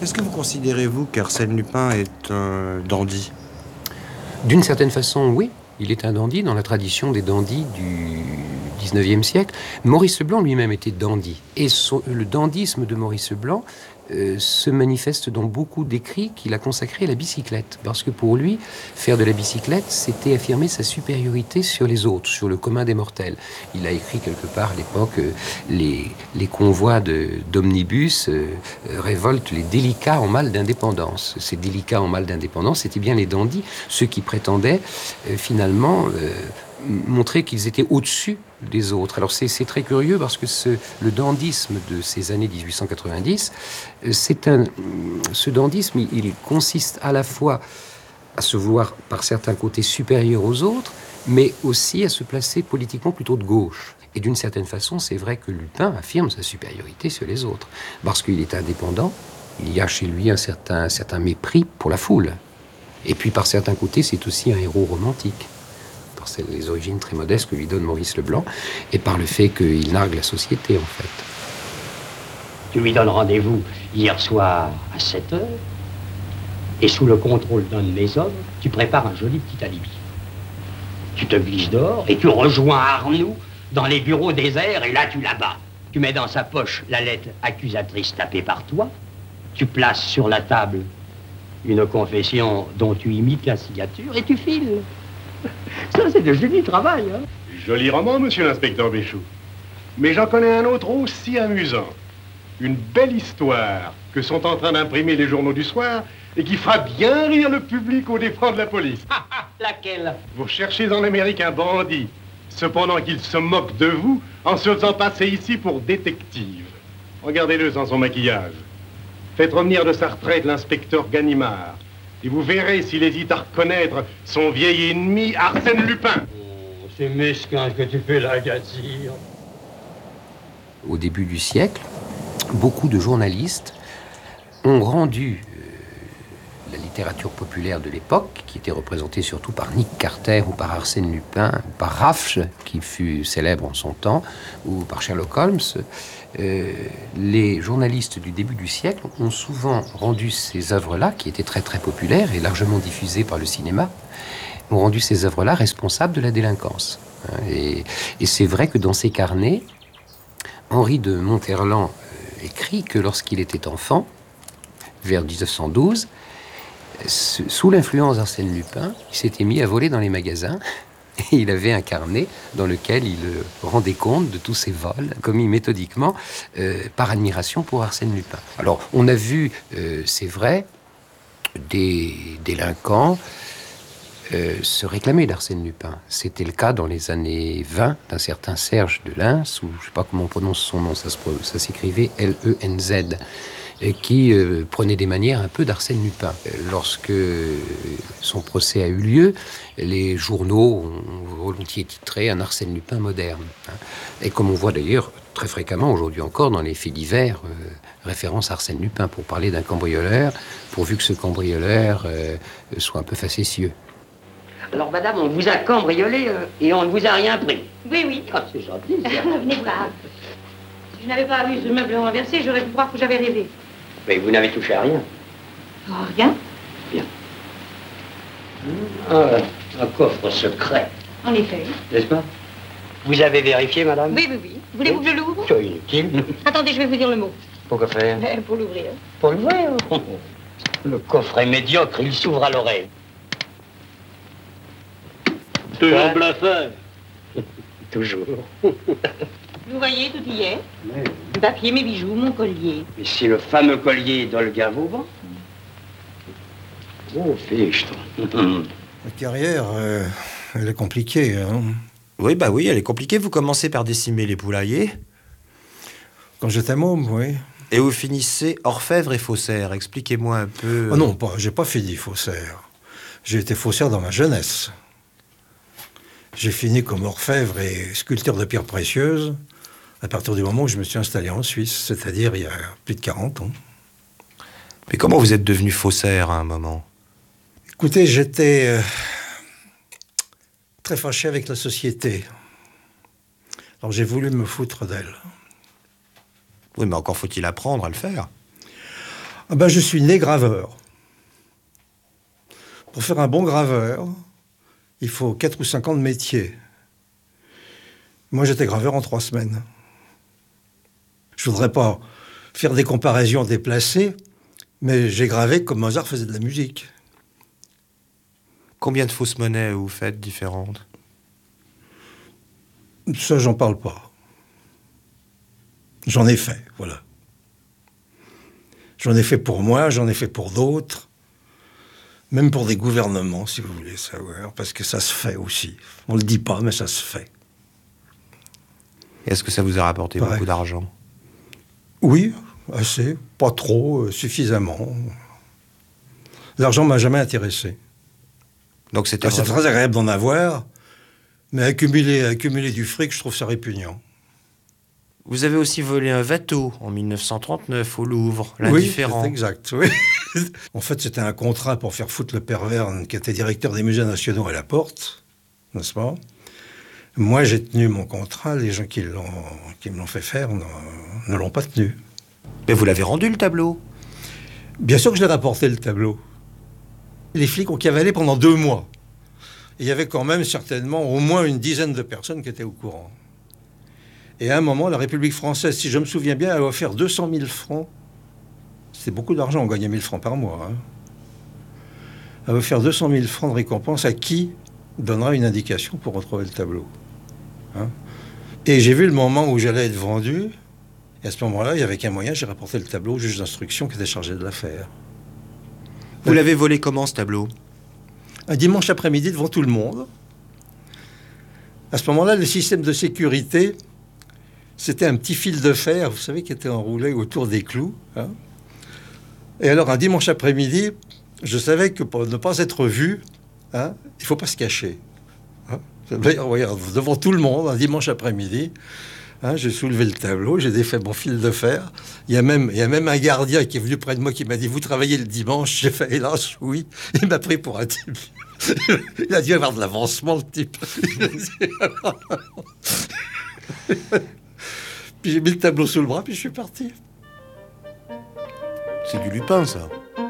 Est-ce que vous considérez, vous, qu'Arsène Lupin est un dandy? D'une certaine façon, oui. Il est un dandy dans la tradition des dandys du XIXe siècle. Maurice Leblanc lui-même était dandy. Et le dandysme de Maurice Leblanc se manifeste dans beaucoup d'écrits qu'il a consacrés à la bicyclette. Parce que pour lui, faire de la bicyclette, c'était affirmer sa supériorité sur les autres, sur le commun des mortels. Il a écrit quelque part à l'époque les convois d'omnibus révoltent les délicats en mal d'indépendance. Ces délicats en mal d'indépendance, c'était bien les dandys, ceux qui prétendaient finalement montrer qu'ils étaient au-dessus des autres. Alors c'est très curieux parce que le dandysme de ces années 1890, ce dandysme, il consiste à la fois à se vouloir par certains côtés supérieur aux autres, mais aussi à se placer politiquement plutôt de gauche. Et d'une certaine façon, c'est vrai que Lupin affirme sa supériorité sur les autres, parce qu'il est indépendant, il y a chez lui un certain mépris pour la foule. Et puis par certains côtés, c'est aussi un héros romantique, par les origines très modestes que lui donne Maurice Leblanc, et par le fait qu'il nargue la société, en fait. Tu lui donnes rendez-vous hier soir à 7 heures, et sous le contrôle d'un de mes hommes, tu prépares un joli petit alibi. Tu te glisses dehors et tu rejoins Arnoux dans les bureaux déserts, et là tu l'abats. Tu mets dans sa poche la lettre accusatrice tapée par toi, tu places sur la table une confession dont tu imites la signature et tu files. Ça, c'est de génie travail, hein. Joli roman, monsieur l'inspecteur Béchou. Mais j'en connais un autre aussi amusant. Une belle histoire que sont en train d'imprimer les journaux du soir et qui fera bien rire le public aux dépens de la police. Laquelle? Vous cherchez en Amérique un bandit, cependant qu'il se moque de vous en se faisant passer ici pour détective. Regardez-le sans son maquillage. Faites revenir de sa retraite l'inspecteur Ganimard. Et vous verrez s'il hésite à reconnaître son vieil ennemi Arsène Lupin. Oh, c'est mesquin ce que tu fais là, Gatsir. Au début du siècle, beaucoup de journalistes ont rendu la littérature populaire de l'époque, qui était représentée surtout par Nick Carter ou par Arsène Lupin, ou par Raffles, qui fut célèbre en son temps, ou par Sherlock Holmes, les journalistes du début du siècle ont souvent rendu ces œuvres-là, qui étaient très très populaires et largement diffusées par le cinéma, ont rendu ces œuvres-là responsables de la délinquance. Et c'est vrai que dans ses carnets, Henri de Monterland écrit que lorsqu'il était enfant, vers 1912, sous l'influence d'Arsène Lupin, il s'était mis à voler dans les magasins. Et il avait un carnet dans lequel il rendait compte de tous ses vols, commis méthodiquement, par admiration pour Arsène Lupin. Alors, on a vu, c'est vrai, des délinquants se réclamer d'Arsène Lupin. C'était le cas dans les années 20 d'un certain Serge de Lens, ou je ne sais pas comment on prononce son nom, ça s'écrivait L-E-N-Z, qui prenait des manières un peu d'Arsène Lupin. Lorsque son procès a eu lieu, les journaux ont volontiers titré un Arsène Lupin moderne. Et comme on voit d'ailleurs très fréquemment aujourd'hui encore dans les faits divers, référence à Arsène Lupin pour parler d'un cambrioleur, pourvu que ce cambrioleur soit un peu facétieux. Alors, madame, on vous a cambriolé et on ne vous a rien pris. Oui, oui. Ah, c'est gentil, ça. Venez voir. Si je n'avais pas vu ce meuble renversé, j'aurais pu croire que j'avais rêvé. Mais vous n'avez touché à rien. Oh, rien. Bien. Ah, un coffre secret. En effet. N'est-ce pas? Vous avez vérifié, madame? Oui, oui, oui. Voulez-vous que je l'ouvre? C'est inutile. Attendez, je vais vous dire le mot. Pourquoi faire? Pour l'ouvrir. Pour l'ouvrir. Le coffre est médiocre, il s'ouvre à l'oreille. Toujours bluffeur. Toujours. Vous voyez, tout y est. Oui. Le papier, mes bijoux, mon collier. Mais c'est le fameux collier d'Olga Vauban. Oh, fichte. La carrière, elle est compliquée, hein. Oui, bah oui, elle est compliquée. Vous commencez par décimer les poulaillers. Quand j'étais môme, oui. Et vous finissez orfèvre et faussaire. Expliquez-moi un peu... Oh non, j'ai pas fini faussaire. J'ai été faussaire dans ma jeunesse. J'ai fini comme orfèvre et sculpteur de pierres précieuses à partir du moment où je me suis installé en Suisse, c'est-à-dire il y a plus de 40 ans. Mais comment vous êtes devenu faussaire à un moment? Écoutez, j'étais très fâché avec la société. Alors j'ai voulu me foutre d'elle. Oui, mais encore faut-il apprendre à le faire. Ah ben, je suis né graveur. Pour faire un bon graveur, il faut 4 ou 5 ans de métier. Moi, j'étais graveur en 3 semaines. Je voudrais pas faire des comparaisons déplacées, mais j'ai gravé comme Mozart faisait de la musique. Combien de fausses monnaies vous faites différentes? Ça, j'en parle pas. J'en ai fait, voilà. J'en ai fait pour moi, j'en ai fait pour d'autres. Même pour des gouvernements, si vous voulez savoir, parce que ça se fait aussi. On le dit pas, mais ça se fait. Est-ce que ça vous a rapporté Pareil. beaucoup d'argent? Oui, assez. Pas trop, suffisamment. L'argent m'a jamais intéressé. Donc c'était C'est vraiment- très agréable d'en avoir, mais accumuler du fric, je trouve ça répugnant. Vous avez aussi volé un Watteau en 1939 au Louvre, Oui, l'indifférent. c'est exact, oui. En fait, c'était un contrat pour faire foutre le père Verne, qui était directeur des musées nationaux, à la porte, n'est-ce pas? Moi, j'ai tenu mon contrat. Les gens qui me l'ont fait faire ne l'ont pas tenu. Mais vous l'avez rendu, le tableau? Bien sûr que je l'ai rapporté, le tableau. Les flics ont cavalé pendant 2 mois. Et il y avait quand même certainement au moins une dizaine de personnes qui étaient au courant. Et à un moment, la République française, si je me souviens bien, elle a offert 200 000 francs. C'est beaucoup d'argent, on gagnait 1 000 francs par mois. Hein. Elle a offert 200 000 francs de récompense à qui donnera une indication pour retrouver le tableau. Hein. Et j'ai vu le moment où j'allais être vendu. Et à ce moment-là, il y avait qu'un moyen, j'ai rapporté le tableau au juge d'instruction qui était chargé de l'affaire. Vous l'avez volé comment, ce tableau? Un dimanche après-midi devant tout le monde. À ce moment-là, le système de sécurité, c'était un petit fil de fer, vous savez, qui était enroulé autour des clous. Hein. Et alors, un dimanche après-midi, je savais que pour ne pas être vu, hein, il ne faut pas se cacher. Hein. D'ailleurs, regarde, devant tout le monde, un dimanche après-midi, hein, j'ai soulevé le tableau, j'ai défait mon fil de fer. Il y a même un gardien qui est venu près de moi qui m'a dit « Vous travaillez le dimanche ?» J'ai fait « Hélas, oui ». Il m'a pris pour un type. Il a dû avoir de l'avancement, le type. Puis j'ai mis le tableau sous le bras, puis je suis parti. C'est du Lupin, ça.